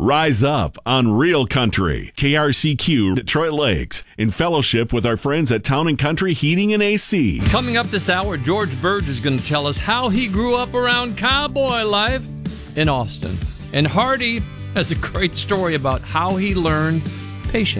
Rise Up on Real Country, KRCQ Detroit Lakes, in fellowship with our friends at Town & Country Heating and AC. Coming up this hour, George Burge is going to tell us how he grew up around cowboy life in Austin. And Hardy has a great story about how he learned patience.